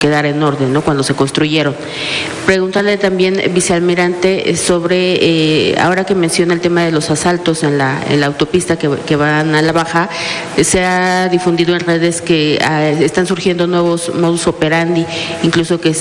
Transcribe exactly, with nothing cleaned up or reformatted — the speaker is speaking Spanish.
quedar en orden, ¿no? Cuando se construyeron. Preguntarle también, vicealmirante, sobre, eh, ahora que menciona el tema de los asaltos en la, en la autopista que, que van a la baja, se ha difundido en redes que ah, están surgiendo nuevos modus operandi, incluso que se